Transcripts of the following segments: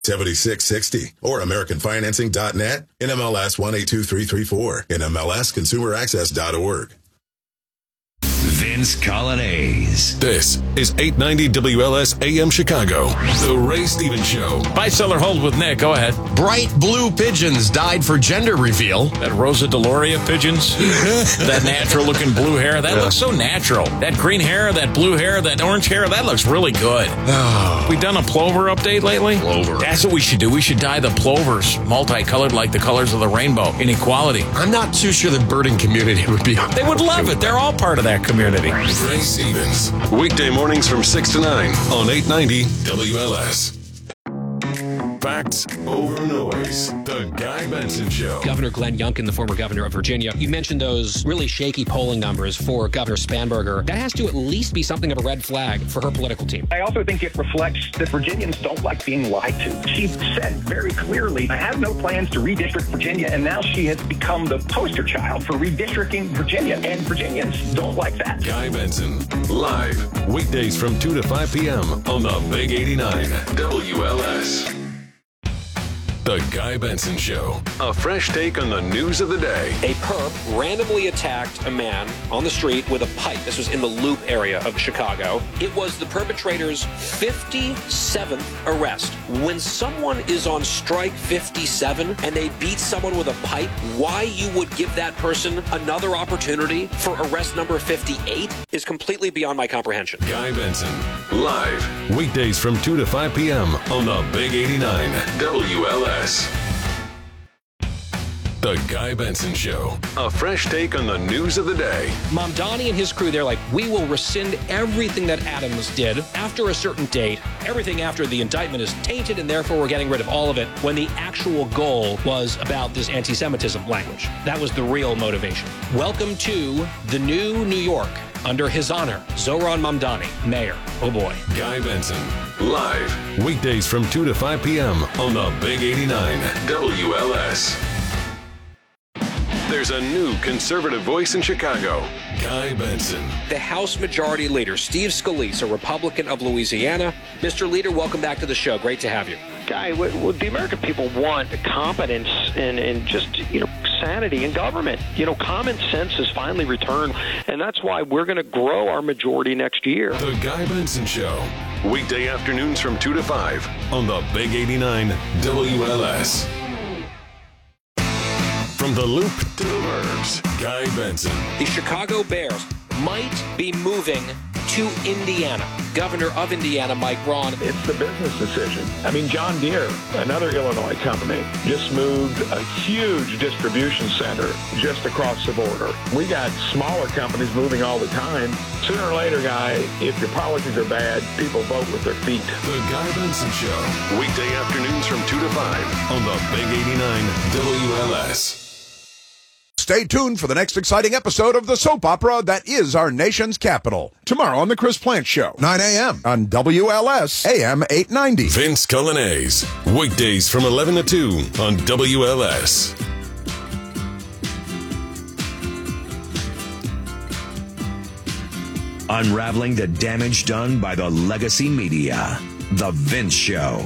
7660 or AmericanFinancing.net, NMLS 182334, NMLSConsumerAccess.org. Vince Colonnese. This is 890 WLS AM Chicago, The Ray Stevens Show. Buy, sell, or hold with Nick. Go ahead. Bright blue pigeons died for gender reveal. That Rosa Deloria pigeons. That natural-looking blue hair. That looks so natural. That green hair, that blue hair, that orange hair, that looks really good. We done a plover update lately? Plover. That's what we should do. We should dye the plovers multicolored like the colors of the rainbow. Inequality. I'm not too sure the birding community would be. They would love it. They're all part of that community. Ray Stevens. Weekday mornings from 6 to 9 on 890 WLS. Facts over noise. The Guy Benson Show. Governor Glenn Youngkin, the former governor of Virginia, you mentioned those really shaky polling numbers for Governor Spanberger. That has to at least be something of a red flag for her political team. I also think it reflects that Virginians don't like being lied to. She said very clearly, I have no plans to redistrict Virginia, and now she has become the poster child for redistricting Virginia, and Virginians don't like that. Guy Benson, live, weekdays from 2 to 5 p.m. on the Big 89 WLS. The Guy Benson Show. A fresh take on the news of the day. A perp randomly attacked a man on the street with a pipe. This was in the Loop area of Chicago. It was the perpetrator's 57th arrest. When someone is on strike 57 and they beat someone with a pipe, why you would give that person another opportunity for arrest number 58 is completely beyond my comprehension. Guy Benson, live, weekdays from 2 to 5 p.m. on the Big 89 WLS. The Guy Benson Show. A fresh take on the news of the day. Mamdani and his crew, they're like, we will rescind everything that Adams did after a certain date. Everything after the indictment is tainted, and therefore we're getting rid of all of it, when the actual goal was about this anti-Semitism language. That was the real motivation. Welcome to the new New York. Under his honor, Zohran Mamdani, mayor. Oh boy. Guy Benson, live, weekdays from 2 to 5 p.m. on the Big 89 WLS. There's a new conservative voice in Chicago, Guy Benson. The House Majority Leader, Steve Scalise, a Republican of Louisiana. Mr. Leader, welcome back to the show. Great to have you. Guy, what the American people want competence and just, sanity in government. Common sense has finally returned, and that's why we're going to grow our majority next year. The Guy Benson Show, weekday afternoons from 2 to 5 on the Big 89 WLS. From the Loop to the Burbs, Guy Benson. The Chicago Bears might be moving to Indiana. Governor of Indiana, Mike Braun. It's the business decision. John Deere, another Illinois company, just moved a huge distribution center just across the border. We got smaller companies moving all the time. Sooner or later, Guy, if your policies are bad, people vote with their feet. The Guy Benson Show, weekday afternoons from 2 to 5 on the Big 89 WLS. Stay tuned for the next exciting episode of the soap opera that is our nation's capital. Tomorrow on The Chris Plant Show, 9 a.m. on WLS AM 890. Vince Colonnese, weekdays from 11 to 2 on WLS. Unraveling the damage done by the legacy media. The Vince Show.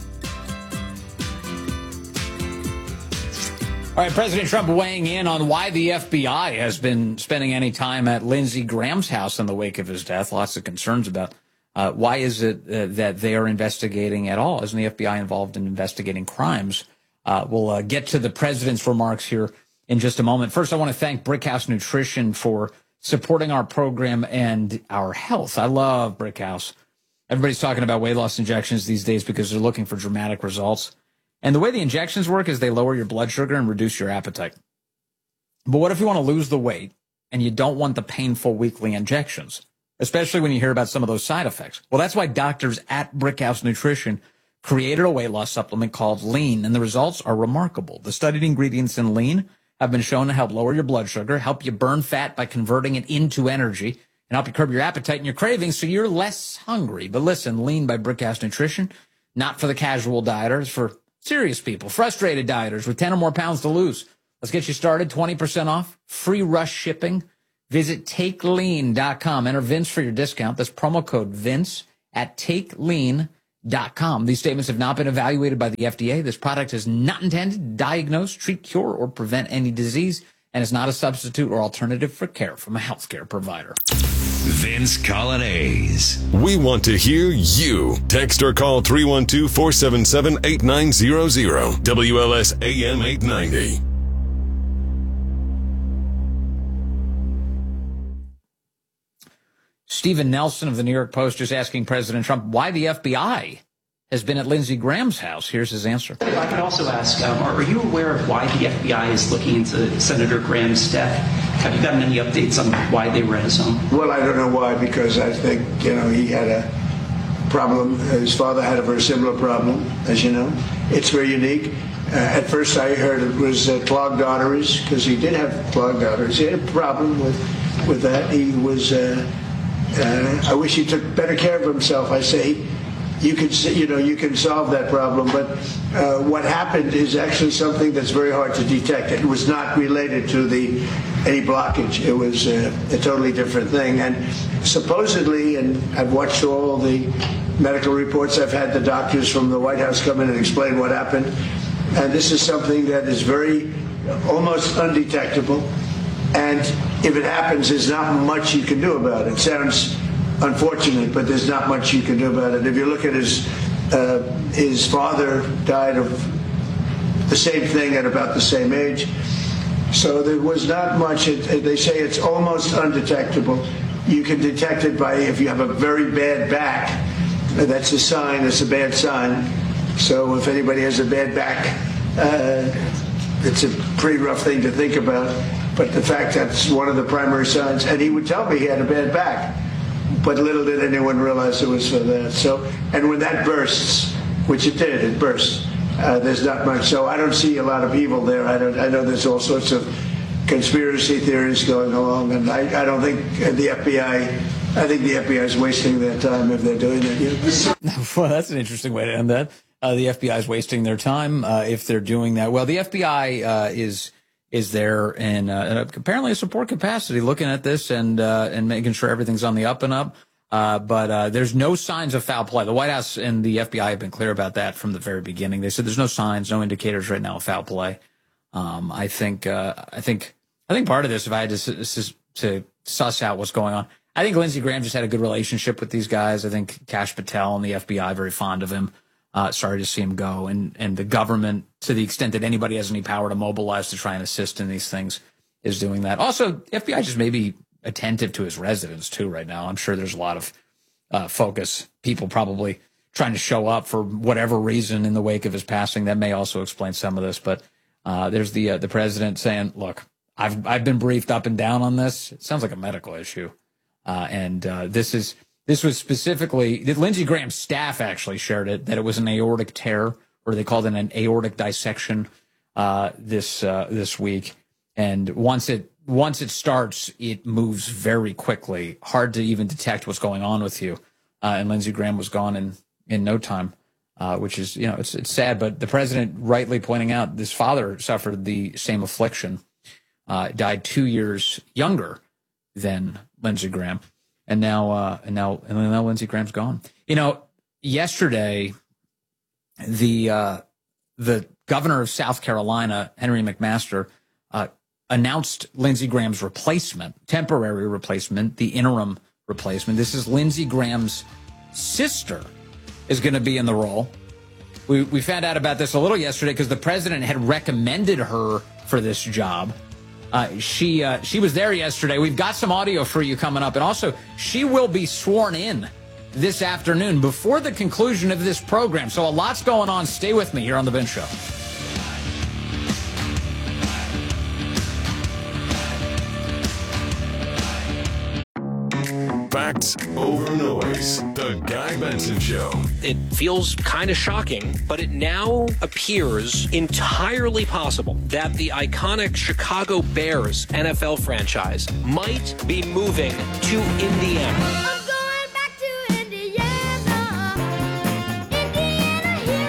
All right, President Trump weighing in on why the FBI has been spending any time at Lindsey Graham's house in the wake of his death. Lots of concerns about why is it that they are investigating at all? Isn't the FBI involved in investigating crimes? We'll get to the president's remarks here in just a moment. First, I want to thank Brickhouse Nutrition for supporting our program and our health. I love Brickhouse. Everybody's talking about weight loss injections these days because they're looking for dramatic results. And the way the injections work is they lower your blood sugar and reduce your appetite. But what if you want to lose the weight and you don't want the painful weekly injections, especially when you hear about some of those side effects? Well, that's why doctors at Brickhouse Nutrition created a weight loss supplement called Lean, and the results are remarkable. The studied ingredients in Lean have been shown to help lower your blood sugar, help you burn fat by converting it into energy, and help you curb your appetite and your cravings so you're less hungry. But listen, Lean by Brickhouse Nutrition, not for the casual dieters, for serious people, frustrated dieters with 10 or more pounds to lose. Let's get you started. 20% off, free rush shipping. Visit TakeLean.com. Enter Vince for your discount. That's promo code Vince at TakeLean.com. These statements have not been evaluated by the FDA. This product is not intended to diagnose, treat, cure, or prevent any disease, and is not a substitute or alternative for care from a healthcare provider. Vince Coglianese. We want to hear you. Text or call 312-477-8900. WLS AM 890. Stephen Nelson of the New York Post is asking President Trump why the FBI has been at Lindsey Graham's house. Here's his answer. I could also ask, are you aware of why the FBI is looking into Senator Graham's death? Have you gotten any updates on why they were at his home? Well, I don't know why, because I think, he had a problem. His father had a very similar problem, as you know. It's very unique. At first I heard it was clogged arteries, because he did have clogged arteries. He had a problem with that. He was, I wish he took better care of himself. I say, you can solve that problem, but what happened is actually something that's very hard to detect. It was not related to any blockage. It was a totally different thing. And supposedly, and I've watched all the medical reports, I've had the doctors from the White House come in and explain what happened. And this is something that is almost undetectable. And if it happens, there's not much you can do about it. It sounds unfortunate, but there's not much you can do about it. If you look at his father died of the same thing at about the same age. So there was not much. They say it's almost undetectable. You can detect it by if you have a very bad back. That's a sign. It's a bad sign. So if anybody has a bad back, it's a pretty rough thing to think about. But the fact that's one of the primary signs. And he would tell me he had a bad back. But little did anyone realize it was for that. So, and when that bursts, which it did, it burst. There's not much. So I don't see a lot of evil there. I know there's all sorts of conspiracy theories going along, and I don't think the FBI. I think the FBI is wasting their time if they're doing that. Well, that's an interesting way to end that. The FBI is wasting their time if they're doing that. Well, the FBI is there in apparently a support capacity, looking at this and making sure everything's on the up and up. But there's no signs of foul play. The White House and the FBI have been clear about that from the very beginning. They said there's no signs, no indicators right now of foul play. I think part of this, if I had to suss out what's going on, I think Lindsey Graham just had a good relationship with these guys. I think Kash Patel and the FBI very fond of him. Sorry to see him go, and the government, to the extent that anybody has any power to mobilize to try and assist in these things, is doing that. Also, the FBI just may be attentive to his residence too right now. I'm sure there's a lot of focus, people probably trying to show up for whatever reason in the wake of his passing. That may also explain some of this. But there's the president saying, "Look, I've been briefed up and down on this. It sounds like a medical issue, and This was specifically, Lindsey Graham's staff actually shared it, that it was an aortic tear, or they called it an aortic dissection this week. And once it starts, it moves very quickly. Hard to even detect what's going on with you. And Lindsey Graham was gone in no time, which is, it's sad. But the president rightly pointing out his father suffered the same affliction, died 2 years younger than Lindsey Graham. And now Lindsey Graham's gone. Yesterday, the governor of South Carolina, Henry McMaster, announced Lindsey Graham's temporary replacement, the interim replacement. This is Lindsey Graham's sister is going to be in the role. We found out about this a little yesterday because the president had recommended her for this job. She was there yesterday. We've got some audio for you coming up. And also, she will be sworn in this afternoon before the conclusion of this program. So a lot's going on. Stay with me here on The Vince Show. Facts over noise. The Guy Benson Show. It feels kind of shocking, but it now appears entirely possible that the iconic Chicago Bears NFL franchise might be moving to Indiana. I'm going back to Indiana. Indiana, here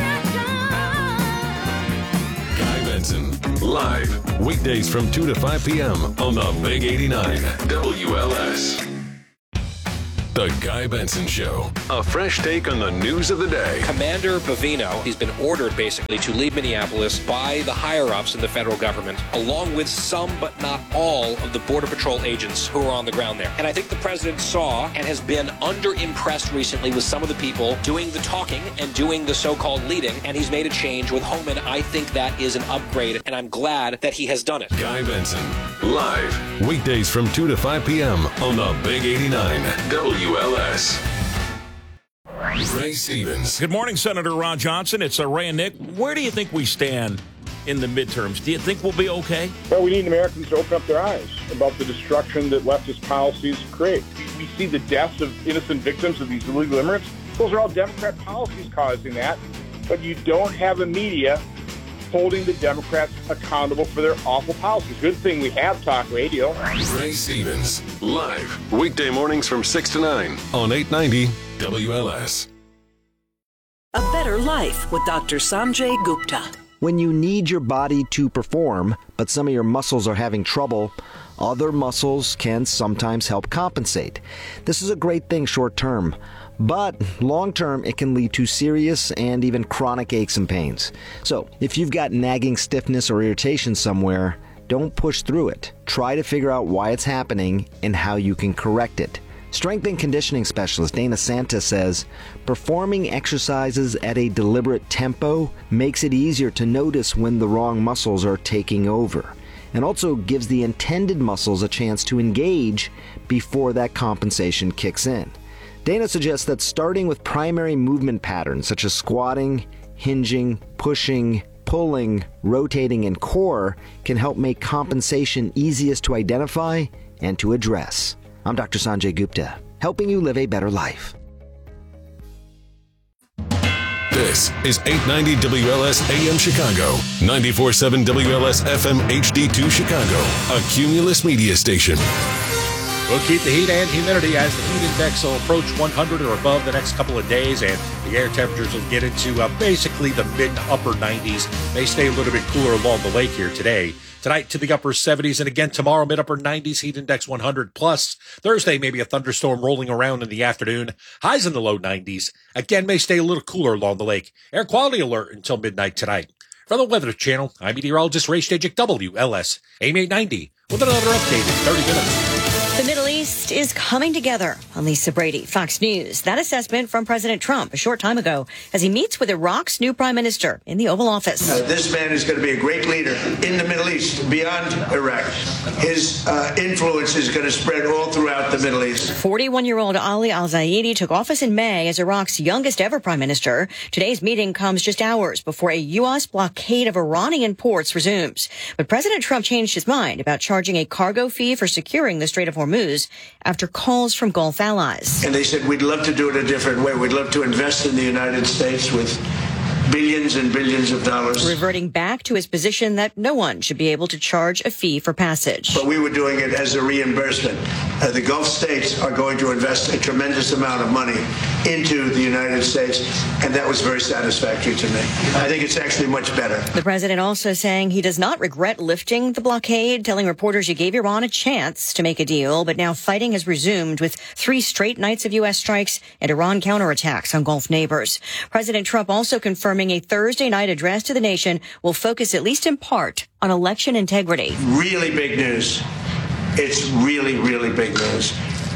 I come. Guy Benson, live, weekdays from 2 to 5 p.m. on the Big 89 WLS. The Guy Benson Show. A fresh take on the news of the day. Commander Bavino, he's been ordered basically to leave Minneapolis by the higher-ups in the federal government, along with some but not all of the Border Patrol agents who are on the ground there. And I think the president saw and has been under-impressed recently with some of the people doing the talking and doing the so-called leading, and he's made a change with Homan. I think that is an upgrade, and I'm glad that he has done it. Guy Benson, live, weekdays from 2 to 5 p.m. on the Big 89 WLS. Ray Stevens. Good morning, Senator Ron Johnson. It's Ray and Nick. Where do you think we stand in the midterms? Do you think we'll be okay? Well, we need Americans to open up their eyes about the destruction that leftist policies create. We see the deaths of innocent victims of these illegal immigrants. Those are all Democrat policies causing that. But you don't have a media holding the Democrats accountable for their awful policies. Good thing we have talk radio. Ray Stevens, live, weekday mornings from 6 to 9 on 890 WLS. A Better Life with Dr. Sanjay Gupta. When you need your body to perform, but some of your muscles are having trouble, other muscles can sometimes help compensate. This is a great thing short term, but long term it can lead to serious and even chronic aches and pains. So if you've got nagging stiffness or irritation somewhere, don't push through it. Try to figure out why it's happening and how you can correct it. Strength and conditioning specialist Dana Santa says, performing exercises at a deliberate tempo makes it easier to notice when the wrong muscles are taking over, and also gives the intended muscles a chance to engage before that compensation kicks in. Dana suggests that starting with primary movement patterns such as squatting, hinging, pushing, pulling, rotating, and core can help make compensation easiest to identify and to address. I'm Dr. Sanjay Gupta, helping you live a better life. This is 890 WLS AM Chicago, 94.7 WLS FM HD2 Chicago, a Cumulus media station. We'll keep the heat and humidity as the heat index will approach 100 or above the next couple of days, and the air temperatures will get into basically the mid to upper 90s. They stay a little bit cooler along the lake here today. Tonight to the upper 70s, and again tomorrow mid-upper 90s, heat index 100 plus. Thursday, maybe a thunderstorm rolling around in the afternoon. Highs in the low 90s. Again, may stay a little cooler along the lake. Air quality alert until midnight tonight. From the Weather Channel, I'm meteorologist Ray Stajic, WLS, AM 890, with another update in 30 minutes. The Middle East is coming together. I'm Lisa Brady, Fox News. That assessment from President Trump a short time ago as he meets with Iraq's new prime minister in the Oval Office. This man is going to be a great leader in the Middle East, beyond Iraq. His influence is going to spread all throughout the Middle East. 41-year-old Ali al-Zaidi took office in May as Iraq's youngest ever prime minister. Today's meeting comes just hours before a U.S. blockade of Iranian ports resumes. But President Trump changed his mind about charging a cargo fee for securing the Strait of Hormuz after calls from Gulf allies. And they said, we'd love to do it a different way. We'd love to invest in the United States with billions and billions of dollars. Reverting back to his position that no one should be able to charge a fee for passage. But we were doing it as a reimbursement. The Gulf states are going to invest a tremendous amount of money into the United States, and that was very satisfactory to me. I think it's actually much better. The president also saying he does not regret lifting the blockade, telling reporters he gave Iran a chance to make a deal, but now fighting has resumed with 3 straight nights of U.S. strikes and Iran counterattacks on Gulf neighbors. President Trump also confirming a Thursday night address to the nation will focus, at least in part, on election integrity. Really big news. It's really, really big news.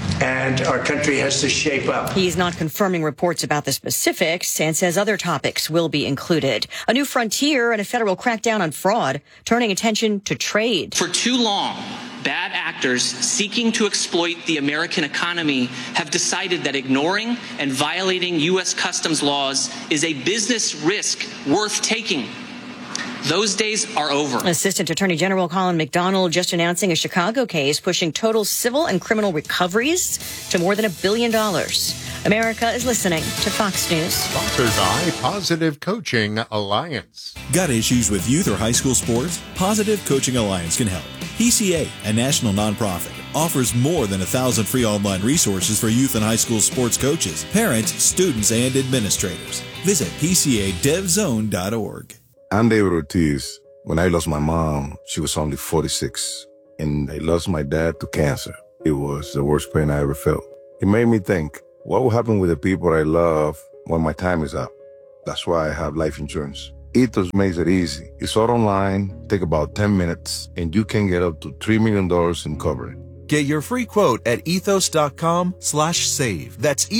And our country has to shape up. He's not confirming reports about the specifics and says other topics will be included. A new frontier and a federal crackdown on fraud, turning attention to trade. For too long, bad actors seeking to exploit the American economy have decided that ignoring and violating U.S. customs laws is a business risk worth taking. Those days are over. Assistant Attorney General Colin McDonald just announcing a Chicago case pushing total civil and criminal recoveries to more than $1 billion. America is listening to Fox News. Sponsored by Positive Coaching Alliance. Got issues with youth or high school sports? Positive Coaching Alliance can help. PCA, a national nonprofit, offers more than 1,000 free online resources for youth and high school sports coaches, parents, students, and administrators. Visit PCADevZone.org. I'm David Ortiz. When I lost my mom, she was only 46. And I lost my dad to cancer. It was the worst pain I ever felt. It made me think, what will happen with the people I love when my time is up? That's why I have life insurance. Ethos makes it easy. It's all online, take about 10 minutes, and you can get up to $3 million in coverage. Get your free quote at ethos.com/save. That's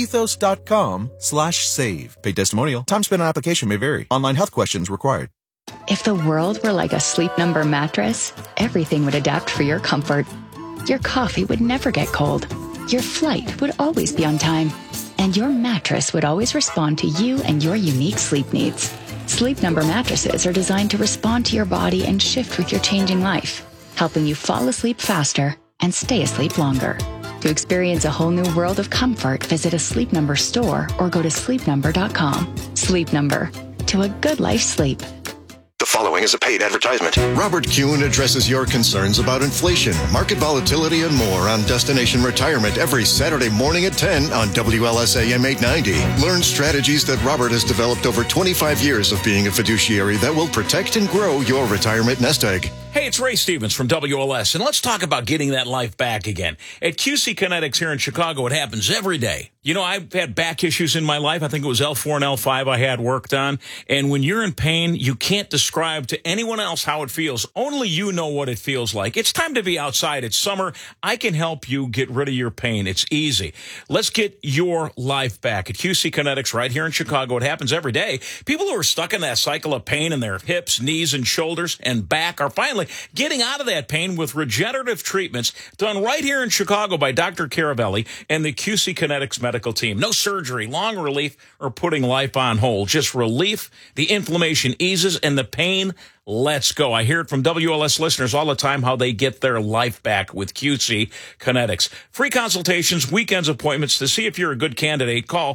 ethos.com/save. Paid testimonial. Time spent on application may vary. Online health questions required. If the world were like a Sleep Number mattress, everything would adapt for your comfort. Your coffee would never get cold. Your flight would always be on time. And your mattress would always respond to you and your unique sleep needs. Sleep Number mattresses are designed to respond to your body and shift with your changing life, helping you fall asleep faster and stay asleep longer. To experience a whole new world of comfort, visit a Sleep Number store or go to sleepnumber.com. Sleep Number. To a good life sleep. The following is a paid advertisement. Robert Kuhn addresses your concerns about inflation, market volatility, and more on Destination Retirement every Saturday morning at 10 on WLS AM 890. Learn strategies that Robert has developed over 25 years of being a fiduciary that will protect and grow your retirement nest egg. Hey, it's Ray Stevens from WLS, and let's talk about getting that life back again. At QC Kinetics here in Chicago, it happens every day. You know, I've had back issues in my life. I think it was L4 and L5 I had worked on. And when you're in pain, you can't describe to anyone else how it feels. Only you know what it feels like. It's time to be outside. It's summer. I can help you get rid of your pain. It's easy. Let's get your life back at QC Kinetics right here in Chicago. It happens every day. People who are stuck in that cycle of pain in their hips, knees, and shoulders and back are finally getting out of that pain with regenerative treatments done right here in Chicago by Dr. Caravelli and the QC Kinetics medical team. No surgery, long relief, or putting life on hold. Just relief. The inflammation eases and the pain lets go. I hear it from WLS listeners all the time how they get their life back with QC Kinetics. Free consultations, weekends appointments. To see if you're a good candidate, call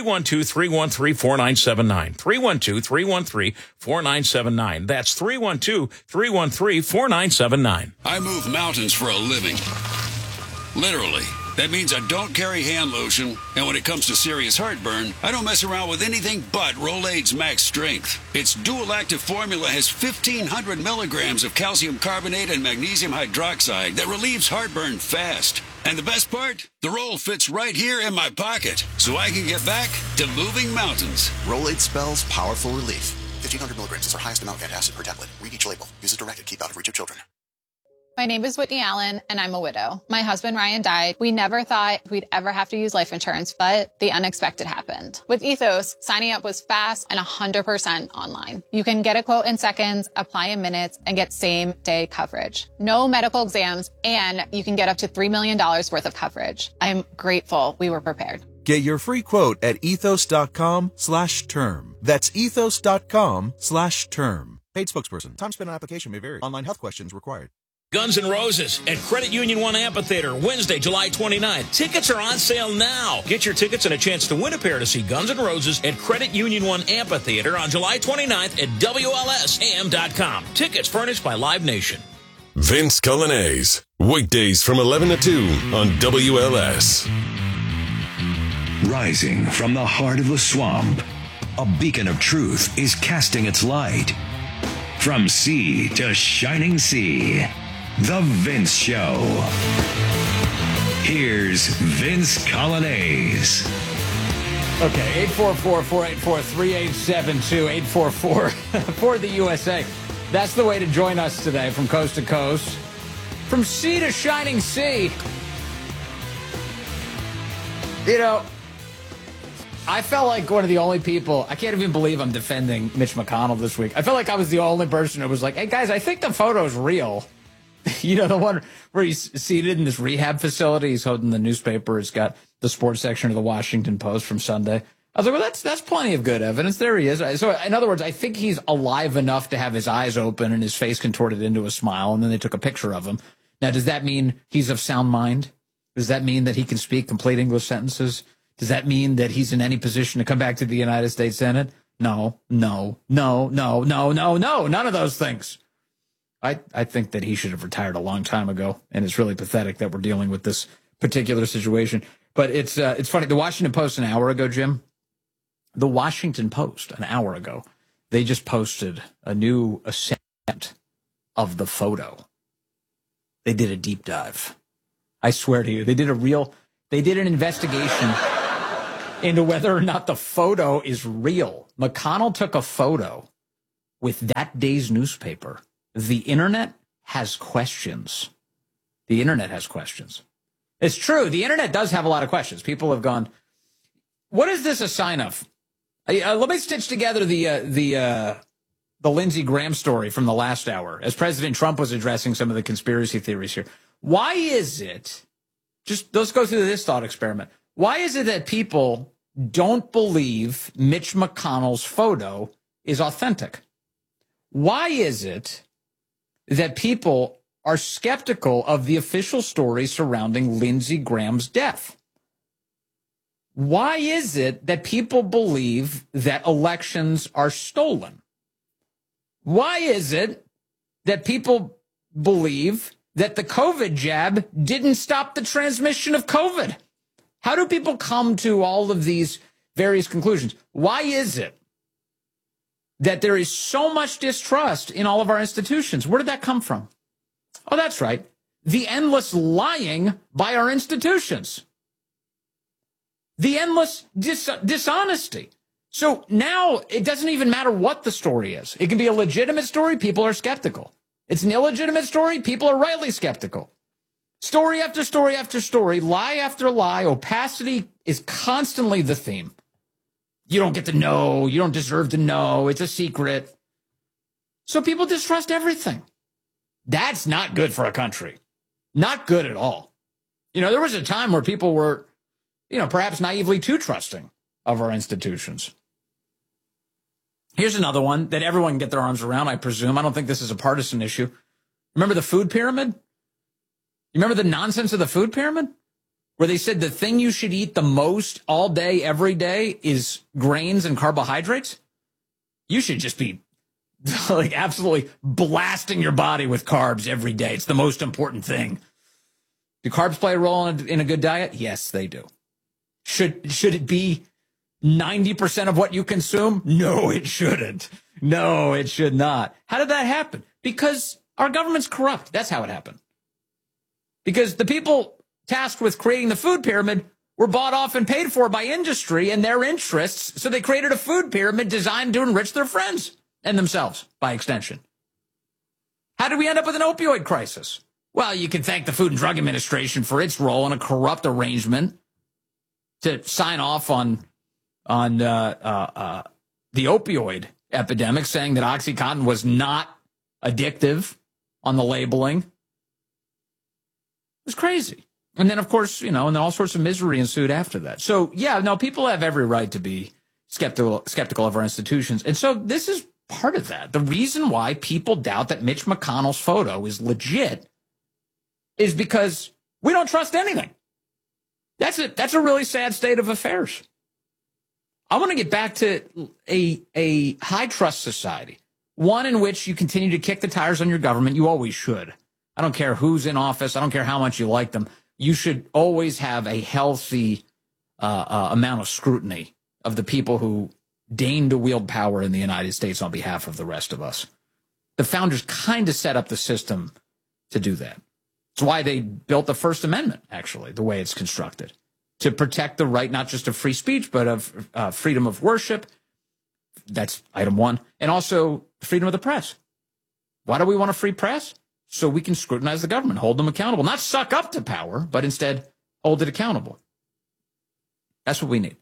312-313-4979. 312-313-4979. That's 312-313-4979. I move mountains for a living. Literally. That means I don't carry hand lotion, and when it comes to serious heartburn, I don't mess around with anything but Rolaids Max Strength. Its dual-active formula has 1,500 milligrams of calcium carbonate and magnesium hydroxide that relieves heartburn fast. And the best part? The roll fits right here in my pocket, so I can get back to moving mountains. Rolaids spells powerful relief. 1,500 milligrams is our highest amount of antacid per tablet. Read each label. Use as directed. Keep out of reach of children. My name is Whitney Allen, and I'm a widow. My husband, Ryan, died. We never thought we'd ever have to use life insurance, but the unexpected happened. With Ethos, signing up was fast and 100% online. You can get a quote in seconds, apply in minutes, and get same-day coverage. No medical exams, and you can get up to $3 million worth of coverage. I'm grateful we were prepared. Get your free quote at ethos.com/term. That's ethos.com/term. Paid spokesperson. Time spent on application may vary. Online health questions required. Guns N' Roses at Credit Union 1 Amphitheater, Wednesday, July 29th. Tickets are on sale now. Get your tickets and a chance to win a pair to see Guns N' Roses at Credit Union 1 Amphitheater on July 29th at WLSAM.com. Tickets furnished by Live Nation. Vince Cullinase, weekdays from 11 to 2 on WLS. Rising from the heart of the swamp, a beacon of truth is casting its light. From sea to shining sea, The Vince Show. Here's Vince Cullinase. Okay, 844-484-3872, 844 for the USA. That's the way to join us today from coast to coast. From sea to shining sea. You know, I felt like one of the only people, I can't even believe I'm defending Mitch McConnell this week. I felt like I was the only person who was like, hey guys, I think the photo's real. You know, the one where he's seated in this rehab facility. He's holding the newspaper. It's got the sports section of the Washington Post from Sunday. I was like, well, that's plenty of good evidence. There he is. So, in other words, I think he's alive enough to have his eyes open and his face contorted into a smile, and then they took a picture of him. Now, does that mean he's of sound mind? Does that mean that he can speak complete English sentences? Does that mean that he's in any position to come back to the United States Senate? No. None of those things. I think that he should have retired a long time ago, and it's really pathetic that we're dealing with this particular situation. But it's funny. The Washington Post an hour ago, Jim, the Washington Post an hour ago, they just posted a new assessment of the photo. They did a deep dive. I swear to you, they did They did an investigation into whether or not the photo is real. McConnell took a photo with that day's newspaper. The internet has questions. The internet has questions. It's true. The internet does have a lot of questions. People have gone, what is this a sign of? Let me stitch together the Lindsey Graham story from the last hour as President Trump was addressing some of the conspiracy theories here. Why is it, just let's go through this thought experiment. Why is it that people don't believe Mitch McConnell's photo is authentic? Why is it that people are skeptical of the official story surrounding Lindsey Graham's death? Why is it that people believe that elections are stolen? Why is it that people believe that the COVID jab didn't stop the transmission of COVID? How do people come to all of these various conclusions? Why is it that there is so much distrust in all of our institutions? Where did that come from? Oh, that's right. The endless lying by our institutions. The endless dishonesty. So now it doesn't even matter what the story is. It can be a legitimate story. People are skeptical. It's an illegitimate story. People are rightly skeptical. Story after story after story, lie after lie, opacity is constantly the theme. You don't get to know. You don't deserve to know. It's a secret. So people distrust everything. That's not good for a country. Not good at all. You know, there was a time where people were, perhaps naively too trusting of our institutions. Here's another one that everyone can get their arms around, I presume. I don't think this is a partisan issue. Remember the food pyramid? You remember the nonsense of the food pyramid? Where they said the thing you should eat the most all day, every day is grains and carbohydrates? You should just be like absolutely blasting your body with carbs every day. It's the most important thing. Do carbs play a role in a good diet? Yes, they do. Should it be 90% of what you consume? No, it shouldn't. No, it should not. How did that happen? Because our government's corrupt. That's how it happened. Because the people tasked with creating the food pyramid were bought off and paid for by industry and their interests. So they created a food pyramid designed to enrich their friends and themselves by extension. How did we end up with an opioid crisis? Well, you can thank the Food and Drug Administration for its role in a corrupt arrangement to sign off on the opioid epidemic, saying that OxyContin was not addictive on the labeling. It was crazy. And then, of course, and then all sorts of misery ensued after that. So, yeah, no, people have every right to be skeptical of our institutions. And so this is part of that. The reason why people doubt that Mitch McConnell's photo is legit is because we don't trust anything. That's a really sad state of affairs. I want to get back to a high trust society, one in which you continue to kick the tires on your government. You always should. I don't care who's in office. I don't care how much you like them. You should always have a healthy amount of scrutiny of the people who deign to wield power in the United States on behalf of the rest of us. The founders kind of set up the system to do that. It's why they built the First Amendment, actually, the way it's constructed, to protect the right not just of free speech, but of freedom of worship. That's item one. And also freedom of the press. Why do we want a free press? So we can scrutinize the government, hold them accountable, not suck up to power, but instead hold it accountable. That's what we need.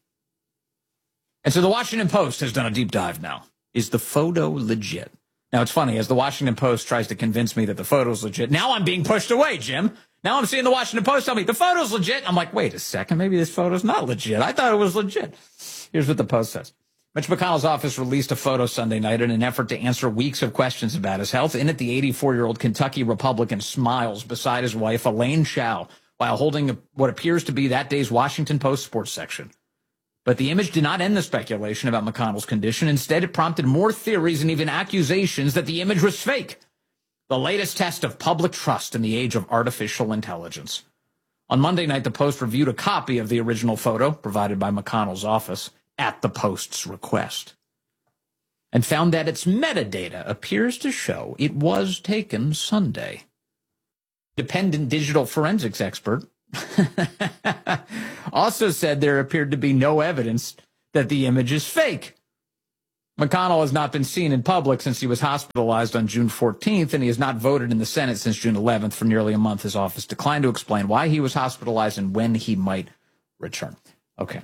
And so the Washington Post has done a deep dive now. Is the photo legit? Now, it's funny, as the Washington Post tries to convince me that the photo's legit, now I'm being pushed away, Jim. Now I'm seeing the Washington Post tell me the photo's legit. I'm like, wait a second, maybe this photo's not legit. I thought it was legit. Here's what the Post says. Mitch McConnell's office released a photo Sunday night in an effort to answer weeks of questions about his health. In it, the 84-year-old Kentucky Republican smiles beside his wife, Elaine Chao, while holding what appears to be that day's Washington Post sports section. But the image did not end the speculation about McConnell's condition. Instead, it prompted more theories and even accusations that the image was fake. The latest test of public trust in the age of artificial intelligence. On Monday night, the Post reviewed a copy of the original photo provided by McConnell's office at the Post's request and found that its metadata appears to show it was taken Sunday. Dependent digital forensics expert Also said there appeared to be no evidence that the image is fake. McConnell has not been seen in public since he was hospitalized on June 14th, and he has not voted in the Senate since June 11th. For nearly a month, his office declined to explain why he was hospitalized and when he might return. Okay.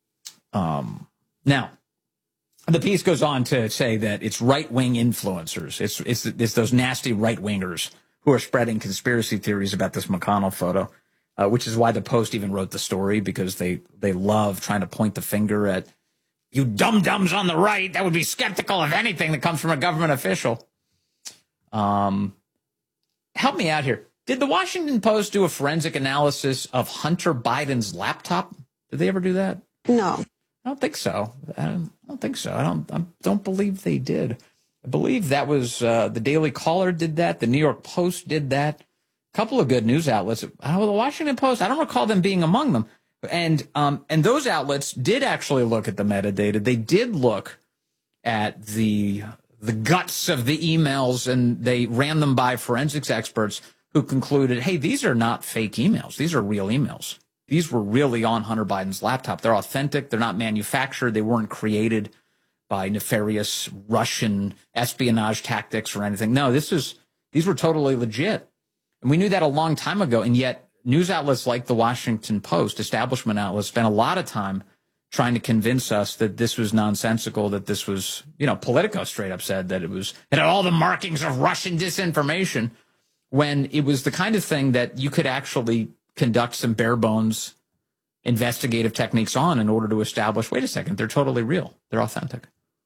Now, the piece goes on to say that it's right-wing influencers. It's those nasty right-wingers who are spreading conspiracy theories about this McConnell photo, which is why the Post even wrote the story, because they love trying to point the finger at you dum-dums on the right that would be skeptical of anything that comes from a government official. Help me out here. Did the Washington Post do a forensic analysis of Hunter Biden's laptop? Did they ever do that? No. I don't think so. I don't believe they did. I believe that was the Daily Caller did that. The New York Post did that. A couple of good news outlets. The Washington Post, I don't recall them being among them. And those outlets did actually look at the metadata. They did look at the guts of the emails, and they ran them by forensics experts who concluded, hey, these are not fake emails. These are real emails. These were really on Hunter Biden's laptop. They're authentic. They're not manufactured. They weren't created by nefarious Russian espionage tactics or anything. No, these were totally legit. And we knew that a long time ago. And yet news outlets like the Washington Post, establishment outlets, spent a lot of time trying to convince us that this was nonsensical, that this was, Politico straight up said that it had all the markings of Russian disinformation, when it was the kind of thing that you could actually conduct some bare bones investigative techniques on in order to establish, wait a second, they're totally real. They're authentic.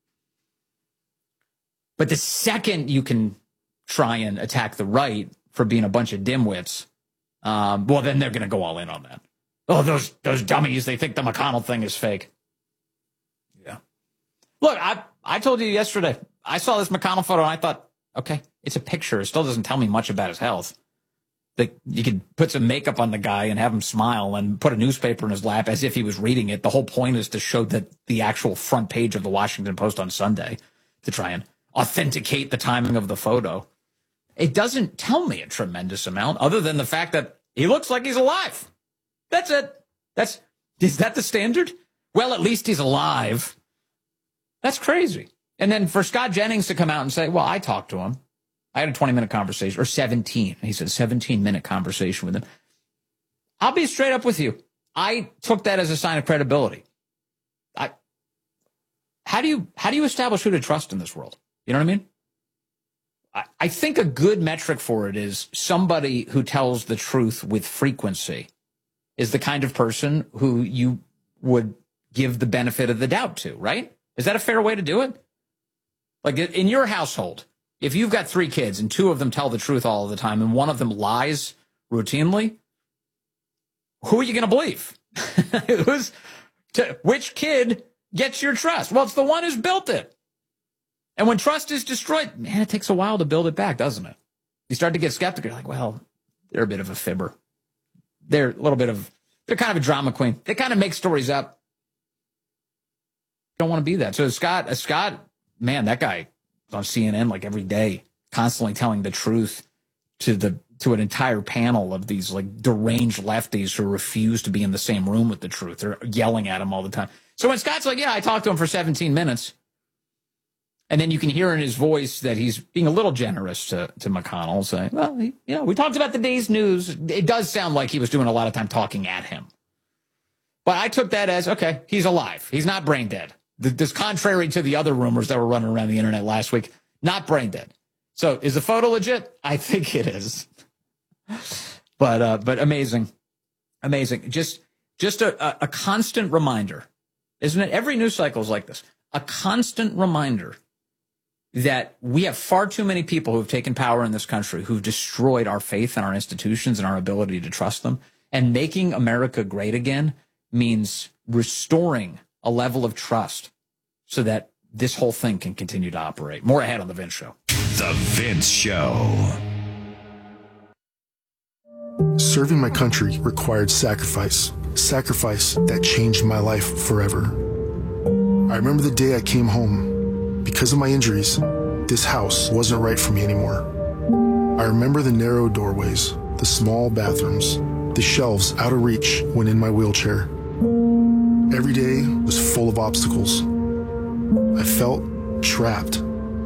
But the second you can try and attack the right for being a bunch of dimwits, well, then they're going to go all in on that. Oh, those dummies, they think the McConnell thing is fake. Yeah. Look, I told you yesterday, I saw this McConnell photo and I thought, okay, it's a picture. It still doesn't tell me much about his health. You could put some makeup on the guy and have him smile and put a newspaper in his lap as if he was reading it. The whole point is to show that the actual front page of the Washington Post on Sunday, to try and authenticate the timing of the photo. It doesn't tell me a tremendous amount other than the fact that he looks like he's alive. That's it. Is that the standard? Well, at least he's alive. That's crazy. And then for Scott Jennings to come out and say, well, I talked to him. I had a 20-minute conversation, or 17. He said 17-minute conversation with him. I'll be straight up with you. I took that as a sign of credibility. How do you establish who to trust in this world? You know what I mean? I think a good metric for it is somebody who tells the truth with frequency is the kind of person who you would give the benefit of the doubt to, right? Is that a fair way to do it? Like in your household, if you've got 3 kids and 2 of them tell the truth all of the time and one of them lies routinely, who are you going to believe? Which kid gets your trust? Well, it's the one who's built it. And when trust is destroyed, man, it takes a while to build it back, doesn't it? You start to get skeptical. You're like, well, they're a bit of a fibber. They're kind of a drama queen. They kind of make stories up. You don't want to be that. So Scott, man, that guy on CNN like every day, constantly telling the truth to an entire panel of these like deranged lefties who refuse to be in the same room with the truth. They're yelling at him all the time. So when Scott's like, yeah, I talked to him for 17 minutes, and then you can hear in his voice that he's being a little generous to McConnell, saying, well, we talked about the day's news. It does sound like he was doing a lot of time talking at him. But I took that as, okay, he's alive. He's not brain dead. This contrary to the other rumors that were running around the internet last week, not brain dead. So is the photo legit? I think it is. But amazing. Amazing. Just a constant reminder, isn't it? Every news cycle is like this. A constant reminder that we have far too many people who have taken power in this country who've destroyed our faith in our institutions and our ability to trust them. And making America great again means restoring a level of trust so that this whole thing can continue to operate. More ahead on The Vince Show. The Vince Show. Serving my country required sacrifice that changed my life forever. I remember the day I came home. Because of my injuries, this house wasn't right for me anymore. I remember the narrow doorways, the small bathrooms, the shelves out of reach when in my wheelchair. Every day was full of obstacles. I felt trapped.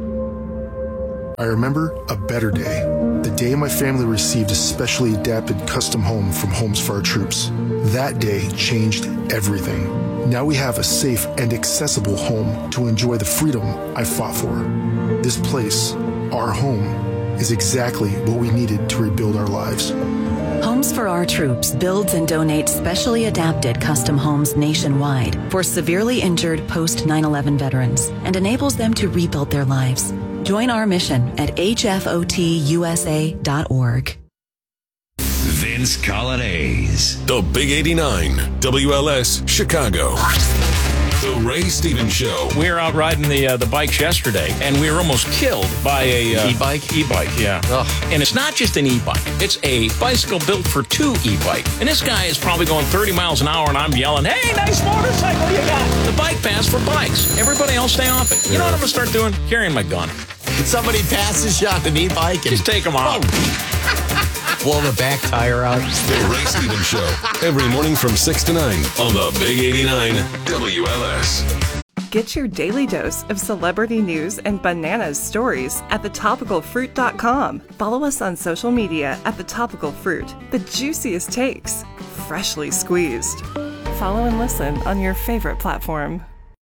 I remember a better day, the day my family received a specially adapted custom home from Homes for Our Troops. That day changed everything. Now we have a safe and accessible home to enjoy the freedom I fought for. This place, our home, is exactly what we needed to rebuild our lives. Homes for Our Troops builds and donates specially adapted custom homes nationwide for severely injured post 9/11 veterans and enables them to rebuild their lives. Join our mission at hfotusa.org. Vince Colonnese. The Big 89, WLS, Chicago. The Ray Stevens Show. We were out riding the bikes yesterday, and we were almost killed by a e-bike. E-bike, yeah. Ugh. And it's not just an e-bike; it's a bicycle built for two e-bike. And this guy is probably going 30 miles an hour, and I'm yelling, "Hey, nice motorcycle you got!" The bike pass for bikes. Everybody else stay off it. You know what I'm gonna start doing? Carrying my gun. When somebody passes you on an e-bike, and just take them out. Blow the back tire out. The Ray Stevens Show. Every morning from 6 to 9 on the Big 89 WLS. Get your daily dose of celebrity news and bananas stories at thetopicalfruit.com. Follow us on social media at The Topical Fruit. The juiciest takes, freshly squeezed. Follow and listen on your favorite platform.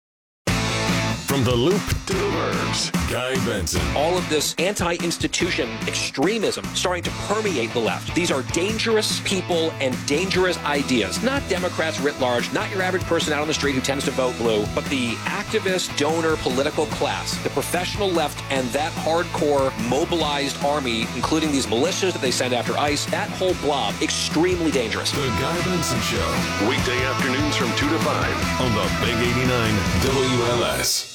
From the Loop to the Burbs, Guy Benson. All of this anti-institution extremism starting to permeate the left. These are dangerous people and dangerous ideas. Not Democrats writ large, not your average person out on the street who tends to vote blue, but the activist, donor, political class, the professional left, and that hardcore mobilized army, including these militias that they send after ICE, that whole blob, extremely dangerous. The Guy Benson Show. Weekday afternoons from 2 to 5 on the Big 89 WLS.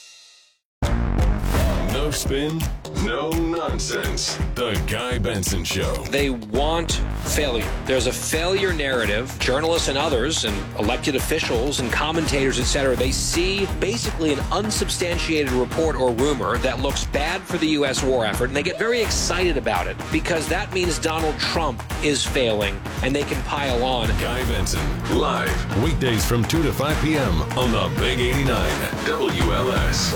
No spin, no nonsense. The Guy Benson Show. They want failure. There's a failure narrative. Journalists and others and elected officials and commentators, etc., they see basically an unsubstantiated report or rumor that looks bad for the U.S. war effort, and they get very excited about it because that means Donald Trump is failing, and they can pile on. Guy Benson, live, weekdays from 2 to 5 p.m. on the Big 89 WLS.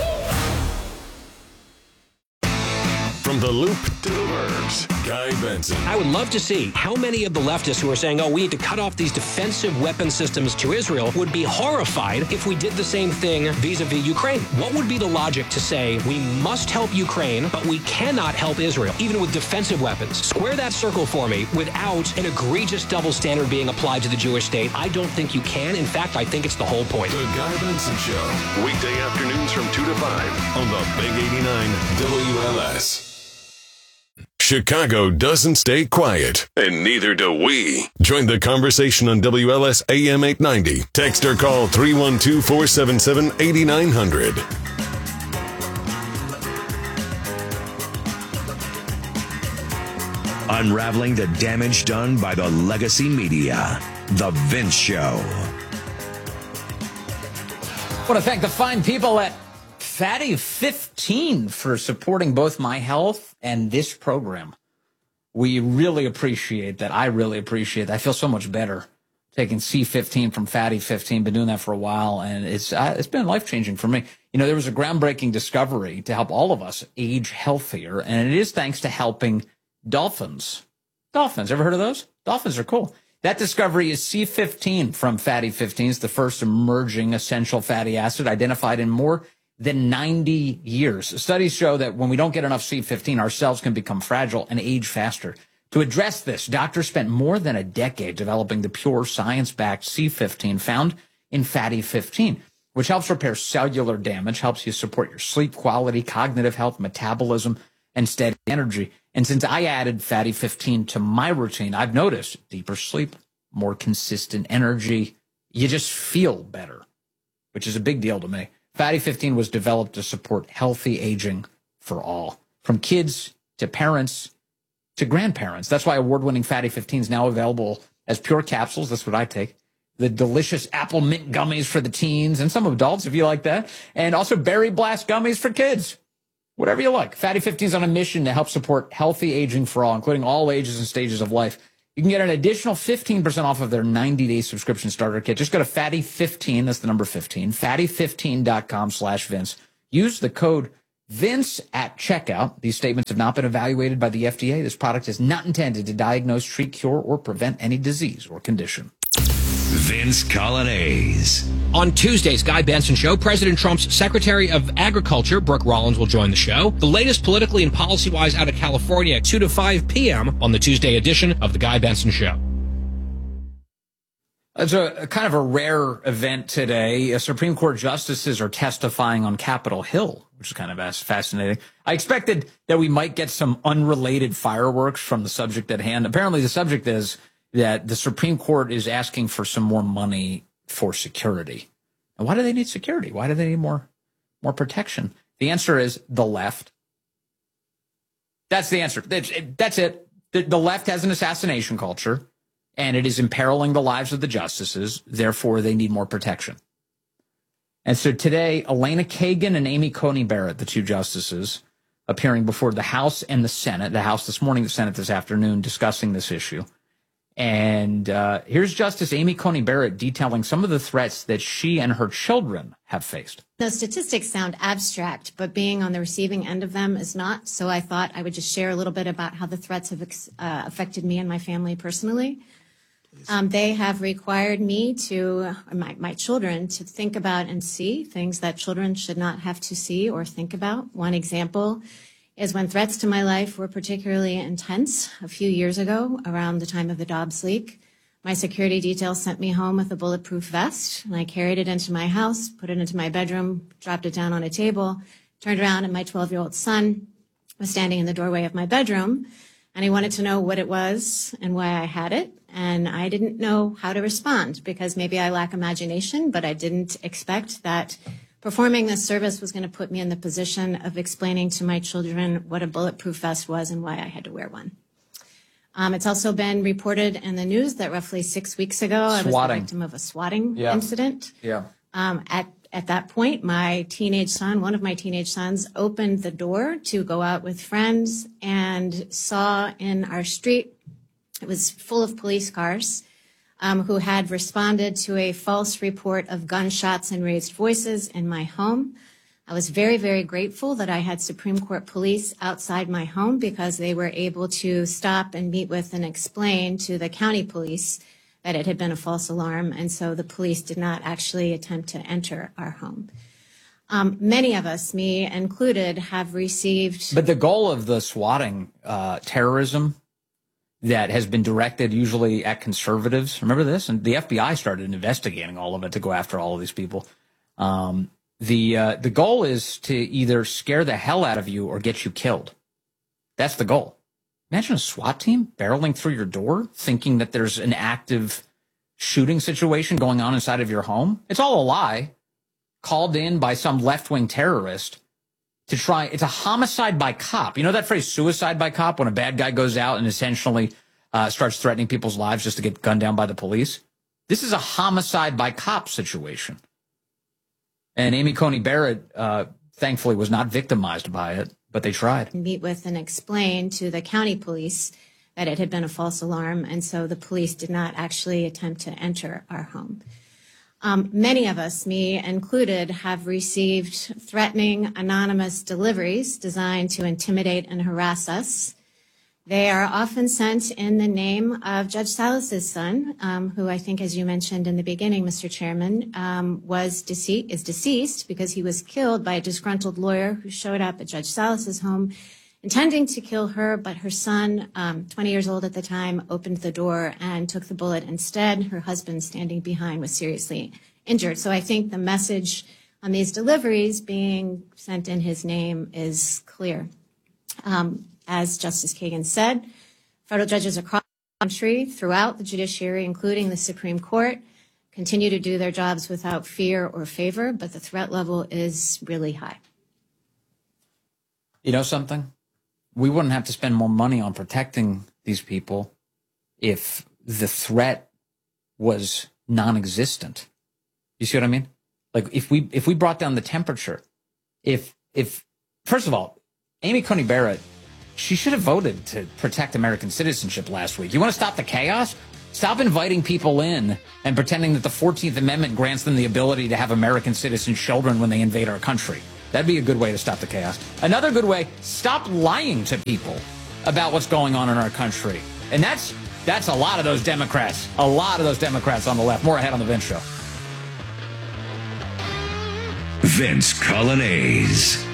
From the Loop to the Burbs, Guy Benson. I would love to see how many of the leftists who are saying, oh, we need to cut off these defensive weapon systems to Israel would be horrified if we did the same thing vis-a-vis Ukraine. What would be the logic to say we must help Ukraine, but we cannot help Israel, even with defensive weapons? Square that circle for me without an egregious double standard being applied to the Jewish state. I don't think you can. In fact, I think it's the whole point. The Guy Benson Show. Weekday afternoons from 2 to 5 on the Big 89 WLS. Chicago doesn't stay quiet, and neither do we. Join the conversation on WLS AM 890. Text or call 312-477-8900. Unraveling the damage done by the legacy media. The Vince Show. I want to thank the fine people at Fatty 15 for supporting both my health and this program. We really appreciate that. I really appreciate that. I feel so much better taking C15 from Fatty 15. Been doing that for a while, and it's been life-changing for me. You know, there was a groundbreaking discovery to help all of us age healthier, and it is thanks to helping dolphins. Dolphins, ever heard of those? Dolphins are cool. That discovery is C15 from Fatty 15. It's the first emerging essential fatty acid identified in more than 90 years. Studies show that when we don't get enough C15, our cells can become fragile and age faster. To address this, doctors spent more than a decade developing the pure science-backed C15 found in Fatty 15, which helps repair cellular damage, helps you support your sleep quality, cognitive health, metabolism, and steady energy. And since I added Fatty 15 to my routine, I've noticed deeper sleep, more consistent energy. You just feel better, which is a big deal to me. Fatty 15 was developed to support healthy aging for all, from kids to parents to grandparents. That's why award-winning Fatty 15 is now available as pure capsules. That's what I take. The delicious apple mint gummies for the teens and some adults, if you like that. And also berry blast gummies for kids. Whatever you like. Fatty 15 is on a mission to help support healthy aging for all, including all ages and stages of life. You can get an additional 15% off of their 90-day subscription starter kit. Just go to Fatty15, that's the number 15, fatty15.com/Vince. Use the code Vince at checkout. These statements have not been evaluated by the FDA. This product is not intended to diagnose, treat, cure, or prevent any disease or condition. Vince Coglianese. On Tuesday's Guy Benson Show, President Trump's Secretary of Agriculture, Brooke Rollins, will join the show. The latest politically and policy-wise out of California at 2 to 5 p.m. on the Tuesday edition of The Guy Benson Show. It's a kind of a rare event today. Supreme Court justices are testifying on Capitol Hill, which is kind of fascinating. I expected that we might get some unrelated fireworks from the subject at hand. Apparently, the subject is that the Supreme Court is asking for some more money for security. And why do they need security? Why do they need more protection? The answer is the left. That's the answer. That's it. The left has an assassination culture, and it is imperiling the lives of the justices. Therefore, they need more protection. And so today, Elena Kagan and Amy Coney Barrett, the two justices, appearing before the House and the Senate, the House this morning, the Senate this afternoon, discussing this issue. And here's Justice Amy Coney Barrett detailing some of the threats that she and her children have faced. Those statistics sound abstract, but being on the receiving end of them is not. So I thought I would just share a little bit about how the threats have affected me and my family personally. They have required me to, my children, to think about and see things that children should not have to see or think about. One example is when threats to my life were particularly intense a few years ago around the time of the Dobbs leak. My security detail sent me home with a bulletproof vest, and I carried it into my house, put it into my bedroom, dropped it down on a table, turned around, and my 12-year-old son was standing in the doorway of my bedroom, and he wanted to know what it was and why I had it. And I didn't know how to respond because maybe I lack imagination, but I didn't expect that performing this service was going to put me in the position of explaining to my children what a bulletproof vest was and why I had to wear one. It's also been reported in the news that roughly 6 weeks ago, I was the victim of a swatting incident. At that point, my teenage son, one of my teenage sons, opened the door to go out with friends and saw in our street, it was full of police cars, who had responded to a false report of gunshots and raised voices in my home. I was very, very grateful that I had Supreme Court police outside my home because they were able to stop and meet with and explain to the county police that it had been a false alarm, and so the police did not actually attempt to enter our home. Many of us, me included, have received... But the goal of the swatting terrorism that has been directed usually at conservatives. Remember this? And the FBI started investigating all of it to go after all of these people. The goal is to either scare the hell out of you or get you killed. That's the goal. Imagine a SWAT team barreling through your door thinking that there's an active shooting situation going on inside of your home. It's all a lie, called in by some left-wing terrorist to try. It's a homicide by cop. You know that phrase, suicide by cop, when a bad guy goes out and essentially starts threatening people's lives just to get gunned down by the police? This is a homicide by cop situation. And Amy Coney Barrett, thankfully, was not victimized by it, but they tried. Meet with and explain to the county police that it had been a false alarm, and so the police did not actually attempt to enter our home. Many of us, me included, have received threatening anonymous deliveries designed to intimidate and harass us. They are often sent in the name of Judge Salas's son, who I think, as you mentioned in the beginning, Mr. Chairman, is deceased because he was killed by a disgruntled lawyer who showed up at Judge Salas's home intending to kill her, but her son, 20 years old at the time, opened the door and took the bullet instead. Her husband, standing behind, was seriously injured. So I think the message on these deliveries being sent in his name is clear. As Justice Kagan said, federal judges across the country, throughout the judiciary, including the Supreme Court, continue to do their jobs without fear or favor, but the threat level is really high. You know something? We wouldn't have to spend more money on protecting these people if the threat was non-existent. You see what I mean? Like if we brought down the temperature, if first of all, Amy Coney Barrett She should have voted to protect American citizenship last week. You want to stop the chaos? Stop inviting people in and pretending that the 14th Amendment grants them the ability to have American citizen children when they invade our country. That'd be a good way to stop the chaos. Another good way, stop lying to people about what's going on in our country. And that's a lot of those Democrats. A lot of those Democrats on the left. More ahead on the Vince Show. Vince Colonnese.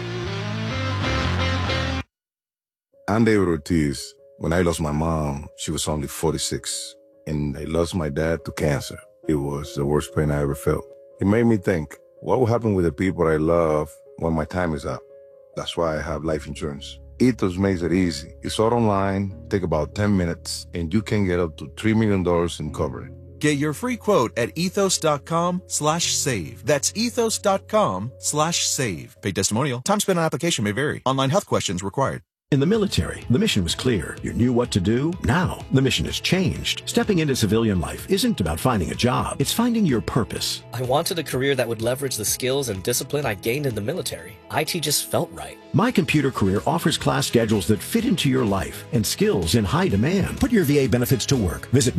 I'm David Ortiz. When I lost my mom, she was only 46. And I lost my dad to cancer. It was the worst pain I ever felt. It made me think, what will happen with the people I love when my time is up? That's why I have life insurance. Ethos makes it easy. It's all online, take about 10 minutes, and you can get up to $3 million in coverage. Get your free quote at ethos.com/save. That's ethos.com/save. Paid testimonial. Time spent on application may vary. Online health questions required. In the military, the mission was clear. You knew what to do. Now, the mission has changed. Stepping into civilian life isn't about finding a job. It's finding your purpose. I wanted a career that would leverage the skills and discipline I gained in the military. IT just felt right. My Computer Career offers class schedules that fit into your life and skills in high demand. Put your VA benefits to work. Visit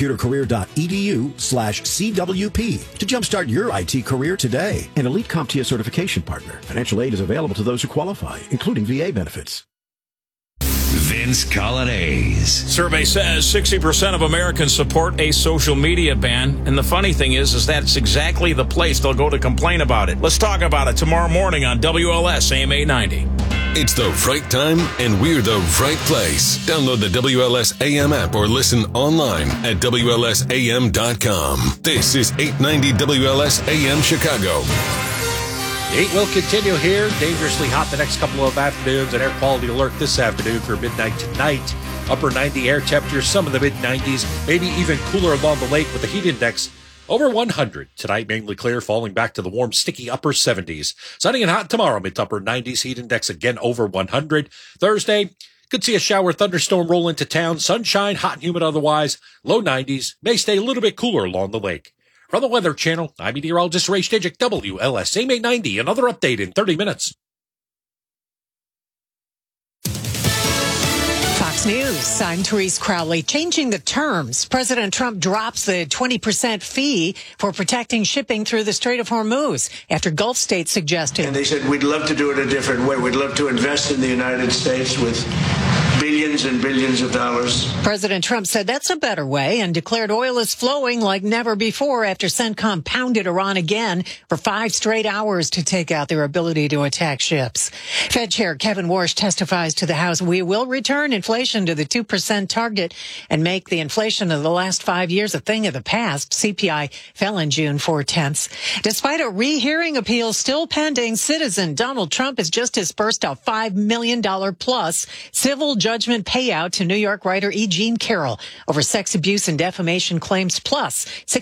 mycomputercareer.edu/CWP to jumpstart your IT career today. An elite CompTIA certification partner. Financial aid is available to those who qualify, including VA benefits. Vince Colonnese. Survey says 60% of Americans support a social media ban. And the funny thing is that's exactly the place they'll go to complain about it. Let's talk about it tomorrow morning on WLS AM 890. It's the right time, and we're the right place. Download the WLS AM app or listen online at WLSAM.com. This is 890 WLS AM Chicago. The heat will continue here. Dangerously hot the next couple of afternoons. An air quality alert this afternoon for midnight tonight. Upper 90 air temperatures, some of the mid-90s, maybe even cooler along the lake with the heat index over 100. Tonight, mainly clear, falling back to the warm, sticky upper 70s. Sunny and hot tomorrow, mid to upper 90s. Heat index again over 100. Thursday, could see a shower thunderstorm roll into town. Sunshine, hot and humid otherwise. Low 90s. May stay a little bit cooler along the lake. From the Weather Channel, I'm meteorologist Ray Stejcik, WLS AM 890. Another update in 30 minutes. Fox News, I'm Therese Crowley. Changing the terms, President Trump drops the 20% fee for protecting shipping through the Strait of Hormuz after Gulf states suggested. And they said, we'd love to do it a different way. We'd love to invest in the United States with billions and billions of dollars. President Trump said that's a better way and declared oil is flowing like never before after CENTCOM pounded Iran again for 5 straight hours to take out their ability to attack ships. Fed Chair Kevin Warsh testifies to the House, we will return inflation to the 2% target and make the inflation of the last 5 years a thing of the past. CPI fell in June 0.4. Despite a rehearing appeal still pending, citizen Donald Trump has just disbursed a $5 million plus civil judgment payout to New York writer E. Jean Carroll over sex abuse and defamation claims, plus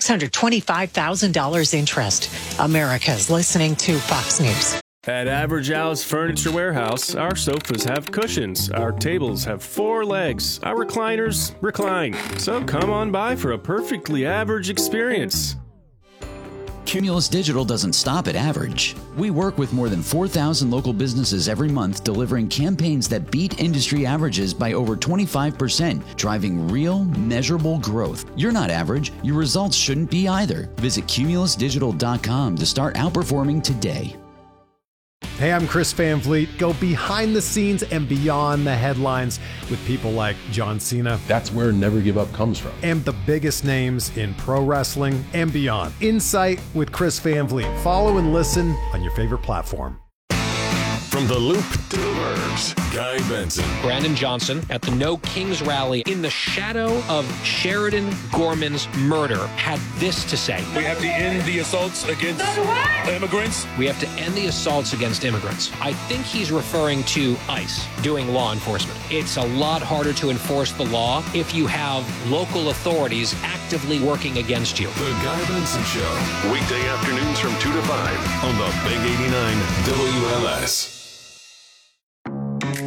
$625,000 interest. America's listening to Fox News. At Average Al's Furniture Warehouse, our sofas have cushions, our tables have 4 legs, our recliners recline. So come on by for a perfectly average experience. Cumulus Digital doesn't stop at average. We work with more than 4,000 local businesses every month, delivering campaigns that beat industry averages by over 25%, driving real, measurable growth. You're not average. Your results shouldn't be either. Visit cumulusdigital.com to start outperforming today. Hey, I'm Chris Van Vliet. Go behind the scenes and beyond the headlines with people like John Cena. That's where Never Give Up comes from. And the biggest names in pro wrestling and beyond. Insight with Chris Van Vliet. Follow and listen on your favorite platform. From the Loop to the Burbs, Guy Benson. Brandon Johnson at the No Kings rally in the shadow of Sheridan Gorman's murder had this to say. We have to end the assaults against immigrants. We have to end the assaults against immigrants. I think he's referring to ICE doing law enforcement. It's a lot harder to enforce the law if you have local authorities actively working against you. The Guy Benson Show. Weekday afternoons from 2 to 5 on the Big 89 WLS.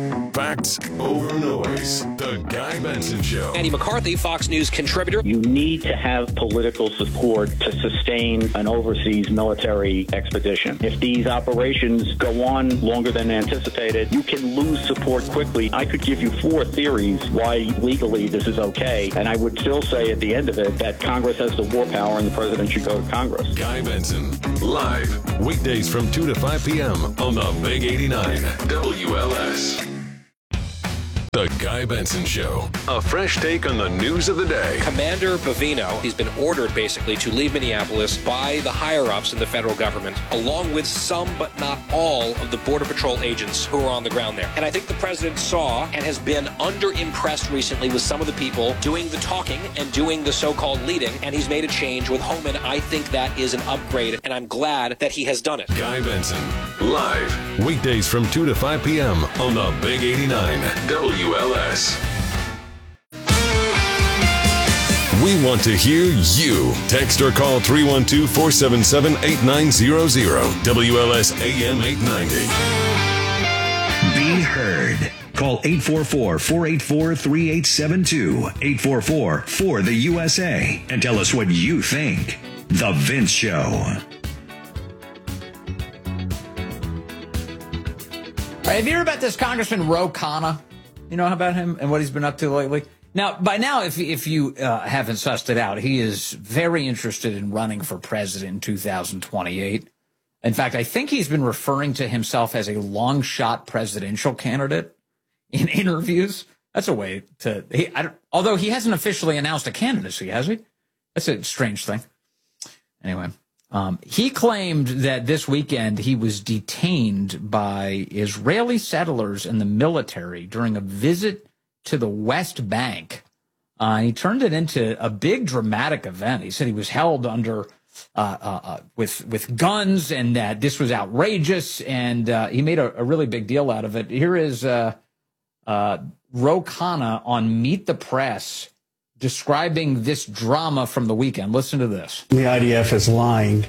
Facts over noise. The Guy Benson Show. Andy McCarthy, Fox News contributor. You need to have political support to sustain an overseas military expedition. If these operations go on longer than anticipated, you can lose support quickly. I could give you 4 theories why legally this is okay, and I would still say at the end of it that Congress has the war power and the president should go to Congress. Guy Benson, live, weekdays from 2 to 5 p.m. on the Big 89 WLS. The Guy Benson Show. A fresh take on the news of the day. Commander Bovino, he's been ordered basically to leave Minneapolis by the higher-ups in the federal government, along with some but not all of the Border Patrol agents who are on the ground there. And I think the president saw and has been underimpressed recently with some of the people doing the talking and doing the so-called leading, and he's made a change with Homan. I think that is an upgrade, and I'm glad that he has done it. Guy Benson, live, weekdays from 2 to 5 p.m. on the Big 89 WLS. We want to hear you. Text or call 312-477-8900. WLS AM 890. Be heard. Call 844-484-3872. 844-4-the-USA. And tell us what you think. The Vince Show. Have you heard about this Congressman Ro Khanna? You know about him and what he's been up to lately? Now, by now, if you haven't sussed it out, he is very interested in running for president in 2028. In fact, I think he's been referring to himself as a long shot presidential candidate in interviews. That's a way to, although he hasn't officially announced a candidacy, has he? That's a strange thing. Anyway. He claimed that this weekend he was detained by Israeli settlers and the military during a visit to the West Bank. He turned it into a big dramatic event. He said he was held under with guns and that this was outrageous, and he made a really big deal out of it. Here is Ro Khanna on Meet the Press describing this drama from the weekend. Listen to this. The IDF is lying.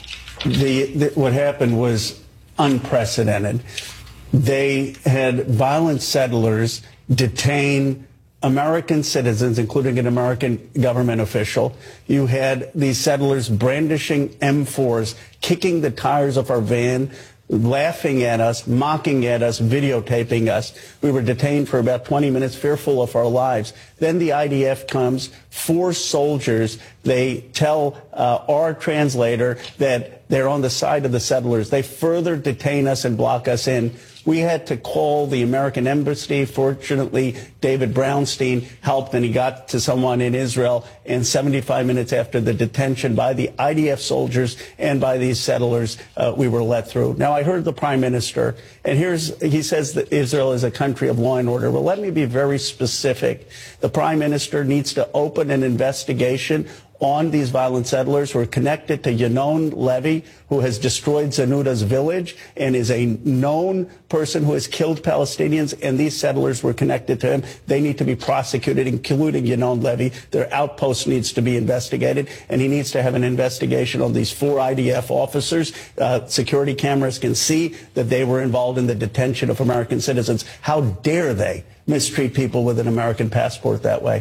What happened was unprecedented. They had violent settlers detain American citizens, including an American government official. You had these settlers brandishing M4s, kicking the tires of our van, laughing at us, mocking at us, videotaping us. We were detained for about 20 minutes, fearful of our lives. Then the IDF comes, 4 soldiers. They tell our translator that they're on the side of the settlers. They further detain us and block us in. We had to call the American embassy. Fortunately, David Brownstein helped, and he got to someone in Israel. And 75 minutes after the detention by the IDF soldiers and by these settlers, we were let through. Now, I heard the prime minister, and he says that Israel is a country of law and order. Well, let me be very specific. The prime minister needs to open an investigation on these violent settlers who are connected to Yanon Levy, who has destroyed Zanuda's village and is a known person who has killed Palestinians, and these settlers were connected to him. They need to be prosecuted, including Yanon Levy. Their outpost needs to be investigated, and he needs to have an investigation on these 4 IDF officers. Security cameras can see that they were involved in the detention of American citizens. How dare they mistreat people with an American passport that way?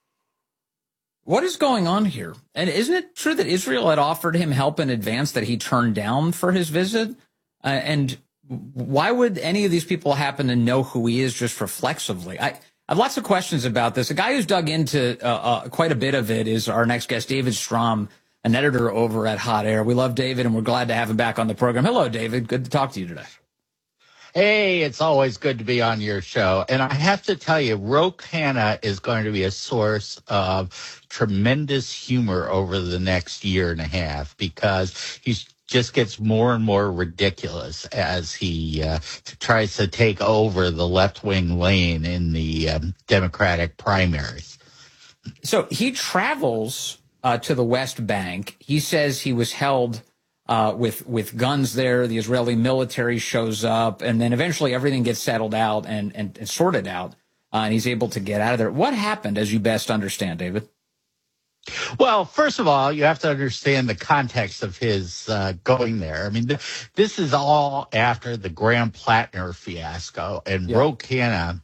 What is going on here? And isn't it true that Israel had offered him help in advance that he turned down for his visit? And why would any of these people happen to know who he is just reflexively? I have lots of questions about this. A guy who's dug into quite a bit of it is our next guest, David Strom, an editor over at Hot Air. We love David, and we're glad to have him back on the program. Hello, David. Good to talk to you today. Hey, it's always good to be on your show. And I have to tell you, Ro Khanna is going to be a source of tremendous humor over the next year and a half, because he just gets more and more ridiculous as he tries to take over the left-wing lane in the Democratic primaries. So he travels to the West Bank. He says he was held with guns there. The Israeli military shows up, and then eventually everything gets settled out and sorted out, and he's able to get out of there. What happened, as you best understand, David? Well, first of all, you have to understand the context of his going there. I mean, this is all after the Graham Plattner fiasco, and Ro Khanna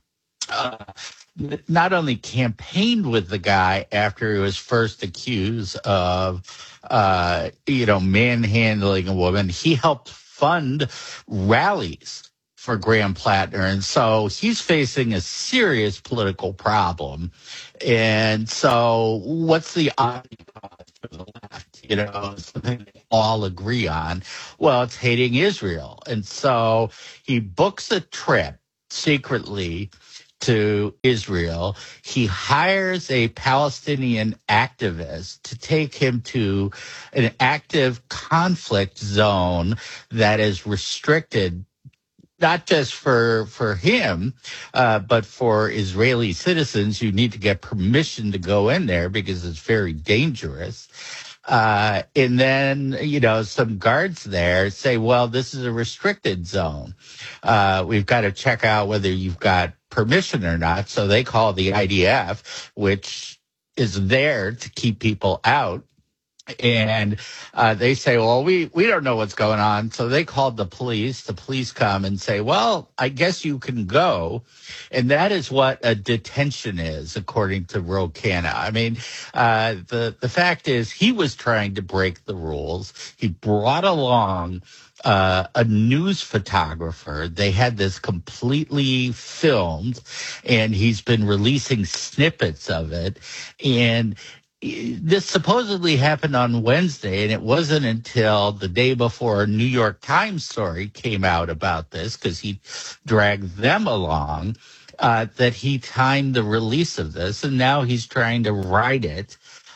not only campaigned with the guy after he was first accused of, manhandling a woman, he helped fund rallies for Graham Plattner. And so he's facing a serious political problem. And so what's the obvious for the left? Something they all agree on. Well, it's hating Israel. And so he books a trip secretly to Israel. He hires a Palestinian activist to take him to an active conflict zone that is restricted not just for him, but for Israeli citizens. You need to get permission to go in there because it's very dangerous. And then, some guards there say, well, this is a restricted zone. We've got to check out whether you've got permission or not. So they call the IDF, which is there to keep people out. And they say, well, we don't know what's going on. So they called the police. The police come and say, well, I guess you can go. And that is what a detention is, according to Ro Khanna. I mean, the fact is he was trying to break the rules. He brought along a news photographer. They had this completely filmed, and he's been releasing snippets of it. And this supposedly happened on Wednesday, and it wasn't until the day before a New York Times story came out about this, because he dragged them along, that he timed the release of this, and now he's trying to ride it,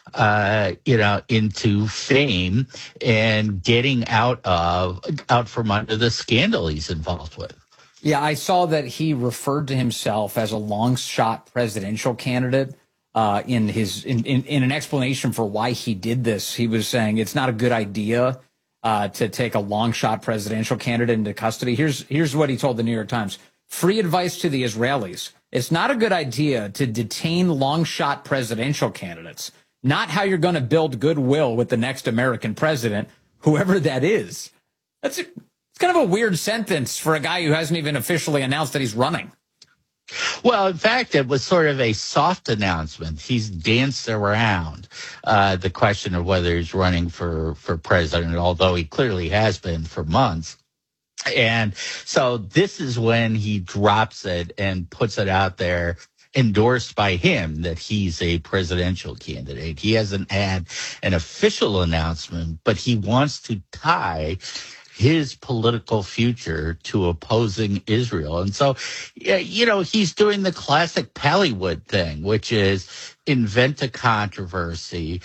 into fame and getting out from under the scandal he's involved with. Yeah, I saw that he referred to himself as a long shot presidential candidate. In an explanation for why he did this, he was saying it's not a good idea to take a long shot presidential candidate into custody. Here's what he told the New York Times. Free advice to the Israelis. It's not a good idea to detain long shot presidential candidates. Not how you're going to build goodwill with the next American president, whoever that is. It's kind of a weird sentence for a guy who hasn't even officially announced that he's running. Well, in fact, it was sort of a soft announcement. He's danced around the question of whether he's running for president, although he clearly has been for months. And so this is when he drops it and puts it out there, endorsed by him, that he's a presidential candidate. He hasn't had an official announcement, but he wants to tie his political future to opposing Israel. And so, he's doing the classic Pallywood thing, which is invent a controversy,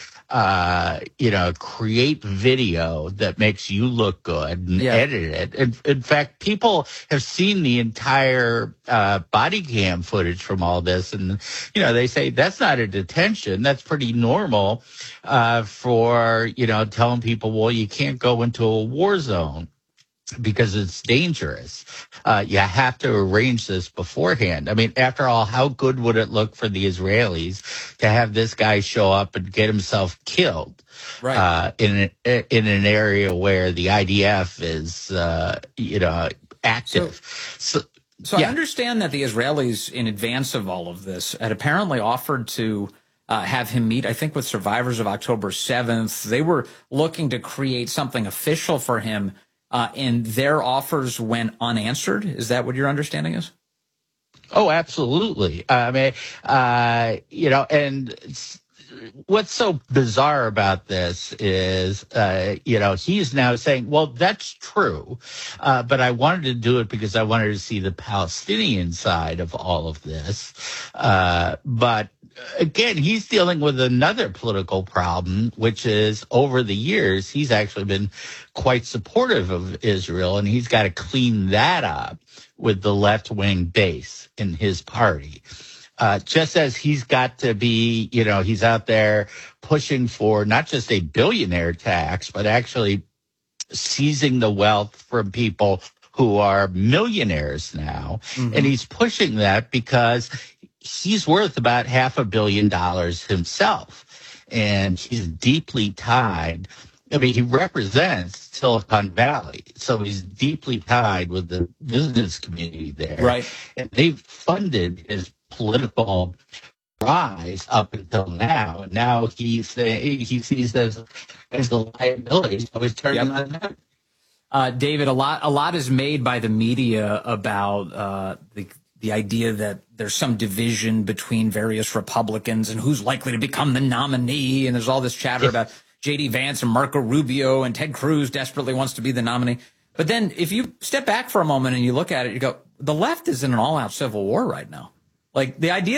create video that makes you look good and edit it. In fact, people have seen the entire body cam footage from all this, and, they say that's not a detention. That's pretty normal for, telling people, well, you can't go into a war zone because it's dangerous. You have to arrange this beforehand. I mean, after all, how good would it look for the Israelis to have this guy show up and get himself killed, right, in an area where the IDF is, active? So I understand that the Israelis, in advance of all of this, had apparently offered to have him meet, I think, with survivors of October 7th. They were looking to create something official for him. And their offers went unanswered. Is that what your understanding is? Oh, absolutely. I mean, and what's so bizarre about this is, he's now saying, well, that's true. But I wanted to do it because I wanted to see the Palestinian side of all of this. But again, he's dealing with another political problem, which is over the years, he's actually been quite supportive of Israel, and he's got to clean that up with the left-wing base in his party. Just as he's got to be, he's out there pushing for not just a billionaire tax, but actually seizing the wealth from people who are millionaires now. Mm-hmm. And he's pushing that because he's worth about $500 million himself, and he's deeply tied. I mean, he represents Silicon Valley, so he's deeply tied with the business community there. Right. And they've funded his political rise up until now. And now he sees this as the liability, so he's turning on that. David, a lot is made by the media about the idea that there's some division between various Republicans and who's likely to become the nominee. And there's all this chatter about J.D. Vance and Marco Rubio, and Ted Cruz desperately wants to be the nominee. But then if you step back for a moment and you look at it, you go, the left is in an all-out civil war right now. Like, the idea